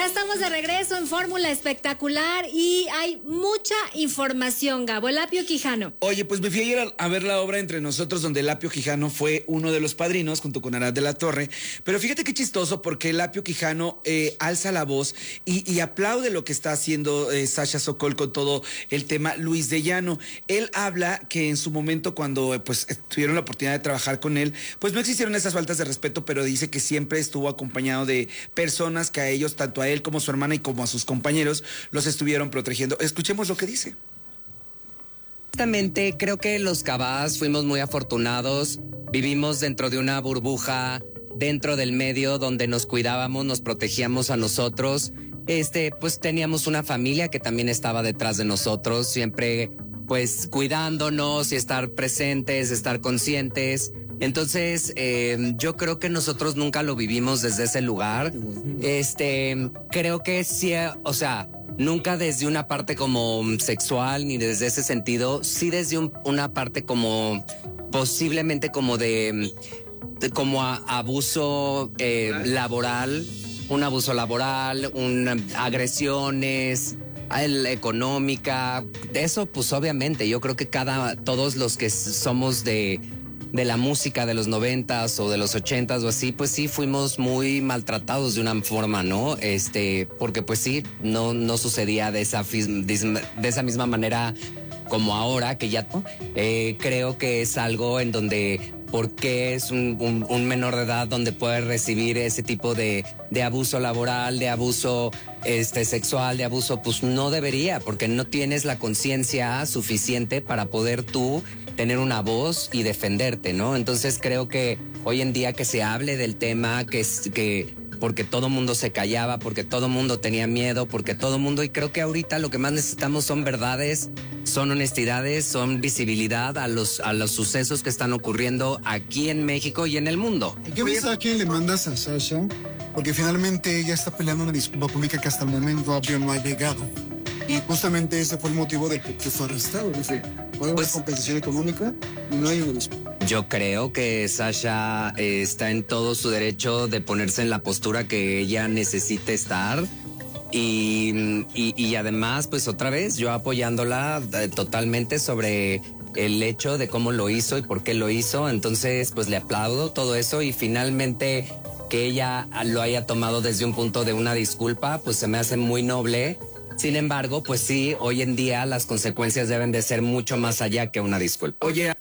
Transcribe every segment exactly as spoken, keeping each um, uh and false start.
estamos de regreso en Fórmula Espectacular y hay mucha información, Gabo. El Apio Quijano. Oye, pues me fui ayer a, a ver la obra Entre Nosotros, donde el Apio Quijano fue uno de los padrinos, junto con Arad de la Torre. Pero fíjate qué chistoso, porque el Apio Quijano eh, alza la voz y, y aplaude lo que está haciendo eh, Sasha Sokol con todo el tema Luis de Llano. Él habla que en su momento, cuando eh, pues tuvieron la oportunidad de trabajar con él, pues no existieron esas faltas de respeto, pero dice que siempre estuvo acompañado de personas que a ellos, tanto a él como a su hermana y como a sus compañeros, los estuvieron protegiendo. Escuchemos lo que dice. Honestamente, creo que los Cabás fuimos muy afortunados. Vivimos dentro de una burbuja, dentro del medio donde nos cuidábamos, nos protegíamos a nosotros. Este, pues teníamos una familia que también estaba detrás de nosotros, siempre pues cuidándonos y estar presentes, estar conscientes. Entonces, eh, yo creo que nosotros nunca lo vivimos desde ese lugar. Este, creo que sí, o sea, nunca desde una parte como sexual ni desde ese sentido, sí desde un, una parte como posiblemente como de, de como a, abuso eh, laboral, un abuso laboral, un, agresiones, el, económica, eso pues obviamente, yo creo que cada, todos los que somos de de la música de los noventas o de los ochentas o así, pues sí fuimos muy maltratados de una forma, ¿no? Este, porque pues sí, no, no sucedía de esa, de esa misma manera como ahora, que ya eh, creo que es algo en donde, porque es un, un, un menor de edad donde puede recibir ese tipo de, de abuso laboral, de abuso este, sexual, de abuso, pues no debería, porque no tienes la conciencia suficiente para poder tú tener una voz y defenderte, ¿no? Entonces creo que hoy en día que se hable del tema, que es que porque todo mundo se callaba, porque todo mundo tenía miedo, porque todo mundo, y creo que ahorita lo que más necesitamos son verdades, son honestidades, son visibilidad a los a los sucesos que están ocurriendo aquí en México y en el mundo. ¿Qué mensaje le mandas a Sasha? Porque finalmente ella está peleando una disculpa pública que hasta el momento Apio no ha llegado. Y justamente ese fue el motivo de que, que fue arrestado. Dice, ¿puede haber compensación económica? No hay una disculpa. Yo creo que Sasha eh, está en todo su derecho de ponerse en la postura que ella necesite estar. Y, y, y además, pues otra vez, yo apoyándola eh, totalmente sobre el hecho de cómo lo hizo y por qué lo hizo. Entonces, pues le aplaudo todo eso y finalmente que ella lo haya tomado desde un punto de una disculpa, pues se me hace muy noble. Sin embargo, pues sí, hoy en día las consecuencias deben de ser mucho más allá que una disculpa. Oye,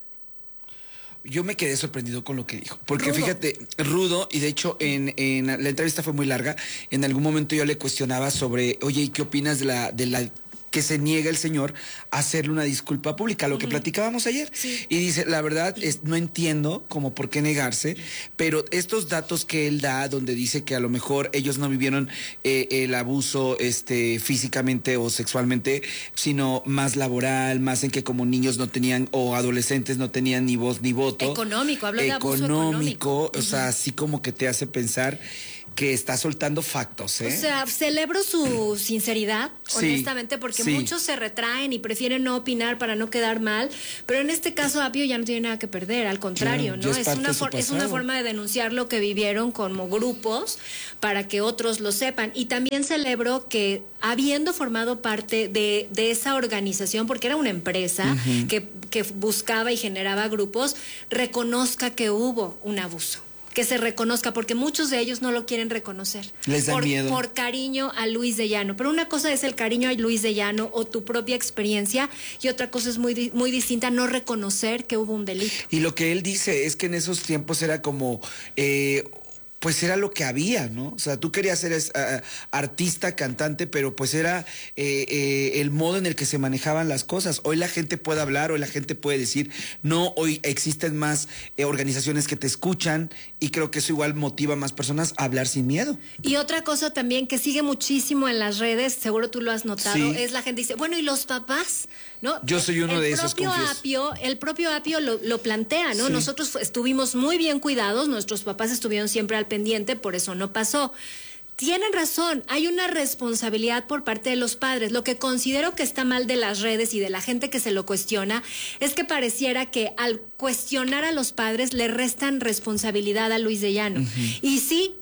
yo me quedé sorprendido con lo que dijo, porque rudo. Fíjate, rudo, y de hecho en, en la entrevista fue muy larga, en algún momento yo le cuestionaba sobre, oye, ¿y qué opinas de la, de la que se niega el señor a hacerle una disculpa pública, lo uh-huh. que platicábamos ayer? Sí. Y dice, la verdad, es, no entiendo como por qué negarse, pero estos datos que él da, donde dice que a lo mejor ellos no vivieron eh, el abuso este, físicamente o sexualmente, sino más laboral, más en que como niños no tenían, o adolescentes no tenían ni voz ni voto. Económico, hablo de abuso económico. económico. O sea, así como que te hace pensar que está soltando factos, ¿eh? O sea, celebro su sinceridad, sí, honestamente, porque sí. muchos se retraen y prefieren no opinar para no quedar mal, pero en este caso Apio ya no tiene nada que perder, al contrario, claro, ¿no? Es, es, una for- es una forma de denunciar lo que vivieron como grupos para que otros lo sepan. Y también celebro que, habiendo formado parte de, de esa organización, porque era una empresa uh-huh. que, que buscaba y generaba grupos, reconozca que hubo un abuso. Que se reconozca, porque muchos de ellos no lo quieren reconocer. Les da por, miedo. Por cariño a Luis de Llano. Pero una cosa es el cariño a Luis de Llano o tu propia experiencia, y otra cosa es muy, muy distinta, no reconocer que hubo un delito. Y lo que él dice es que en esos tiempos era como... Eh, pues era lo que había, ¿no? O sea, tú querías ser uh, artista, cantante, pero pues era eh, eh, el modo en el que se manejaban las cosas. Hoy la gente puede hablar, hoy la gente puede decir, no, hoy existen más eh, organizaciones que te escuchan, y creo que eso igual motiva a más personas a hablar sin miedo. Y otra cosa también que sigue muchísimo en las redes, seguro tú lo has notado, sí. es la gente dice, bueno, ¿y los papás? ¿No? Yo soy uno el de esos, propio Apio, el propio Apio lo, lo plantea, ¿no? Sí. Nosotros estuvimos muy bien cuidados, nuestros papás estuvieron siempre al pendiente, por eso no pasó. Tienen razón, hay una responsabilidad por parte de los padres. Lo que considero que está mal de las redes y de la gente que se lo cuestiona es que pareciera que al cuestionar a los padres le restan responsabilidad a Luis de Llano. Uh-huh. Y sí,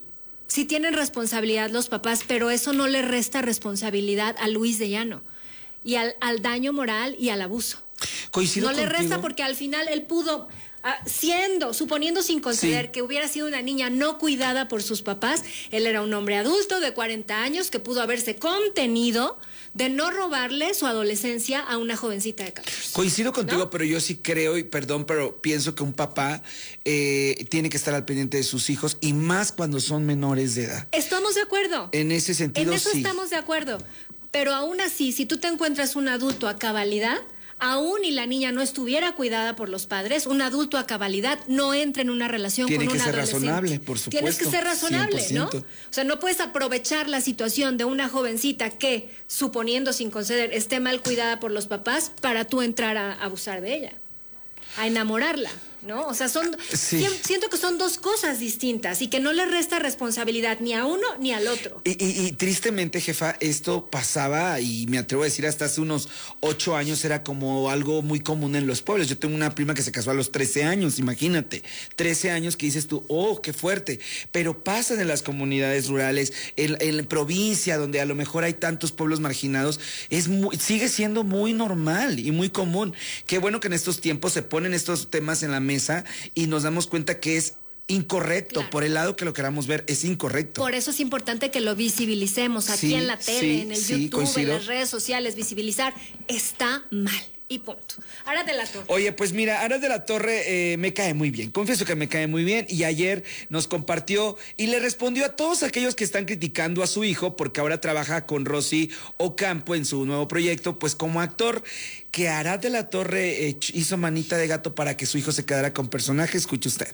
sí tienen responsabilidad los papás, pero eso no le resta responsabilidad a Luis de Llano y al, al daño moral y al abuso. Coincido No le contigo. resta porque al final él pudo, ah, siendo, suponiendo sin conceder Sí. que hubiera sido una niña no cuidada por sus papás, él era un hombre adulto de cuarenta años que pudo haberse contenido de no robarle su adolescencia a una jovencita de catorce. Coincido contigo, ¿No? pero yo sí creo, y perdón, pero pienso que un papá eh, tiene que estar al pendiente de sus hijos y más cuando son menores de edad. Estamos de acuerdo. En ese sentido, En eso sí. estamos de acuerdo. Pero aún así, si tú te encuentras un adulto a cabalidad, aún y la niña no estuviera cuidada por los padres, un adulto a cabalidad no entra en una relación Tiene con que un ser adolescente. razonable, por Tienes que supuesto, ser razonable, cien por ¿no? ciento. O sea, no puedes aprovechar la situación de una jovencita que, suponiendo sin conceder, esté mal cuidada por los papás para tú entrar a abusar de ella, a enamorarla, ¿no? O sea, son Sí. siem- siento que son dos cosas distintas y que no le resta responsabilidad ni a uno ni al otro. Y, y- y tristemente, jefa, esto pasaba, y me atrevo a decir hasta hace unos ocho años, era como algo muy común en los pueblos. Yo tengo una prima que se casó a los trece años, imagínate. trece años que dices tú, oh, qué fuerte. Pero pasan en las comunidades rurales, en, en provincia, donde a lo mejor hay tantos pueblos marginados, es muy- sigue siendo muy normal y muy común. Qué bueno que en estos tiempos se ponen estos temas en la mesa y nos damos cuenta que es incorrecto. Claro. Por el lado que lo queramos ver, es incorrecto. Por eso es importante que lo visibilicemos aquí Sí, en la tele, sí, en el sí, YouTube, coincido. en las redes sociales. Visibilizar está mal. Y punto. Ahora de la torre. Oye, pues mira, Aras de la Torre eh, me cae muy bien. Confieso que me cae muy bien y ayer nos compartió y le respondió a todos aquellos que están criticando a su hijo porque ahora trabaja con Rosy Ocampo en su nuevo proyecto, pues como actor, que Aras de la Torre eh, hizo manita de gato para que su hijo se quedara con personaje. Escuche usted.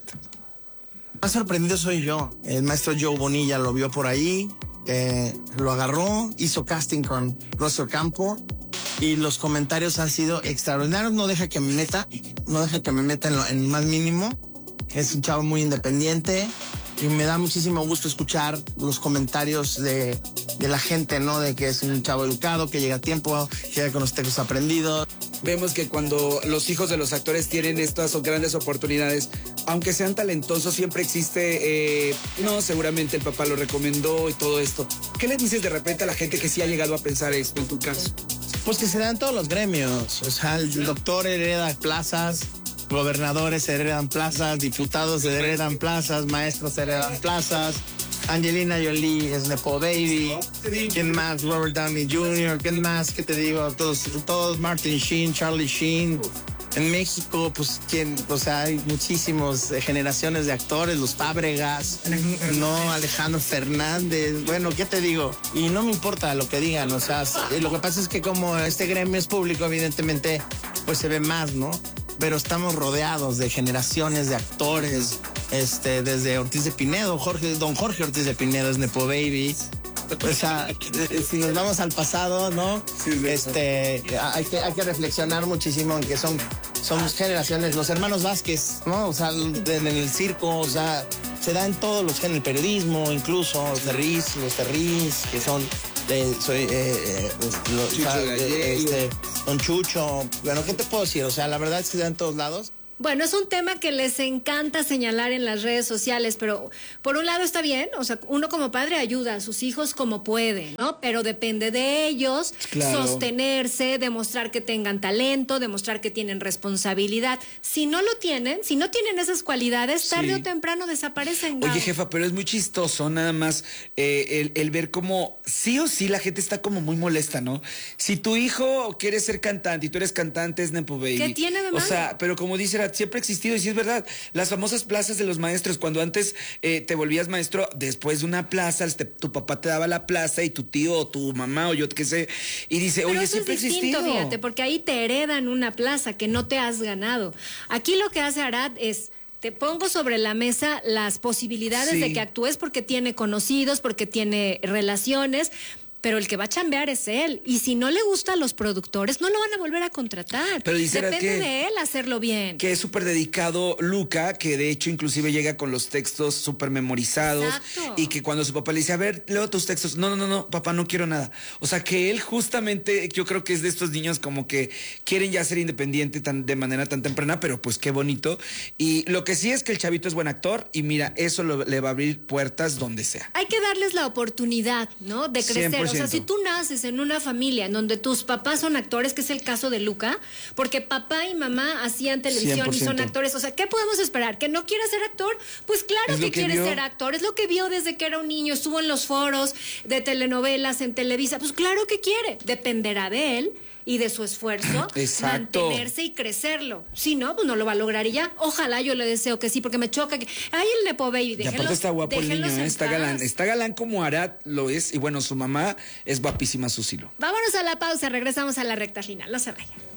Más sorprendido soy yo. El maestro Joe Bonilla lo vio por ahí, eh, lo agarró, hizo casting con Rosy Ocampo y los comentarios han sido extraordinarios. No deja que me meta, no deja que me meta en lo en más mínimo. Es un chavo muy independiente y me da muchísimo gusto escuchar los comentarios de, de la gente, ¿no? De que es un chavo educado, que llega a tiempo, que llega con los textos aprendidos. Vemos que cuando los hijos de los actores tienen estas grandes oportunidades, aunque sean talentosos, siempre existe, eh, no, seguramente el papá lo recomendó y todo esto. ¿Qué le dices de repente a la gente que sí ha llegado a pensar esto en tu caso? Pues que se dan todos los gremios. O sea, el doctor hereda plazas, gobernadores heredan plazas, diputados heredan plazas, maestros heredan plazas. Angelina Jolie es Nepo Baby. ¿Quién más? Robert Downey junior ¿Quién más? ¿Qué te digo? Todos, todos, Martin Sheen, Charlie Sheen. En México, pues, ¿quién? O sea, hay muchísimas eh, generaciones de actores, los Fábregas, no, Alejandro Fernández, bueno, ¿qué te digo? Y no me importa lo que digan, o sea, eh, lo que pasa es que como este gremio es público, evidentemente, pues se ve más, ¿no? Pero estamos rodeados de generaciones de actores, este, desde Ortiz de Pinedo, Jorge, don Jorge Ortiz de Pinedo es Nepo Baby. O sea, si nos vamos al pasado, ¿no? Este, hay que, hay que reflexionar muchísimo en que son, somos generaciones, los hermanos Vázquez, ¿no? O sea, en el circo, o sea, se da en todos los géneros, el periodismo, incluso, los Terriz, los Terriz, que son, de, soy, eh, eh, lo- Chucho o sea, Gallego. eh, este, Don Chucho, bueno, ¿qué te puedo decir? O sea, la verdad es que se da en todos lados. Bueno, es un tema que les encanta señalar en las redes sociales, pero por un lado está bien, o sea, uno como padre ayuda a sus hijos como puede, ¿no? Pero depende de ellos Claro. sostenerse, demostrar que tengan talento, demostrar que tienen responsabilidad. Si no lo tienen, si no tienen esas cualidades, tarde Sí. o temprano desaparecen. Oye, Gabo. jefa, pero es muy chistoso nada más eh, el, el ver cómo sí o sí la gente está como muy molesta, ¿no? Si tu hijo quiere ser cantante y tú eres cantante, es Nepo Baby. ¿Qué tiene de O malo? sea, pero como dice Arat, siempre ha existido y sí es verdad. Las famosas plazas de los maestros, cuando antes eh, te volvías maestro, después de una plaza, este, tu papá te daba la plaza y tu tío o tu mamá o yo qué sé, y dice, Pero oye, eso siempre ha es distinto, existido. fíjate, porque ahí te heredan una plaza que no te has ganado. Aquí lo que hace Arad es, te pongo sobre la mesa las posibilidades Sí. de que actúes porque tiene conocidos, porque tiene relaciones, pero el que va a chambear es él. Y si no le gusta a los productores, no lo van a volver a contratar. Pero dice Depende que, de él hacerlo bien. Que es súper dedicado Luca, que de hecho inclusive llega con los textos súper memorizados. Exacto. Y que cuando su papá le dice, a ver, leo tus textos. No, no, no, no, papá, no quiero nada. O sea, que él justamente, yo creo que es de estos niños como que quieren ya ser independiente tan, de manera tan temprana, pero pues qué bonito. Y lo que sí es que el chavito es buen actor y mira, eso lo, le va a abrir puertas donde sea. Hay que darles la oportunidad, ¿no? De crecer. cien por ciento. O sea, si tú naces en una familia en donde tus papás son actores, que es el caso de Luca, porque papá y mamá hacían televisión cien por ciento. y son actores. O sea, ¿qué podemos esperar? ¿Que no quiera ser actor? Pues claro Es lo que, que quiere vio. ser actor. Es lo que vio desde que era un niño. Estuvo en los foros de telenovelas, en Televisa. Pues claro que quiere. Dependerá de él y de su esfuerzo Exacto. mantenerse y crecerlo. Si no, pues no lo va a lograr y ya. Ojalá, yo le deseo que sí, porque me choca que... Ay, el Nepo Baby, Y déjenlos, aparte está guapo el niño, déjenlos ¿eh? en Está paz. galán. Está galán como Arad lo es. Y bueno, su mamá es guapísima, Susilo. Vámonos a la pausa, regresamos a la recta final. No se vayan.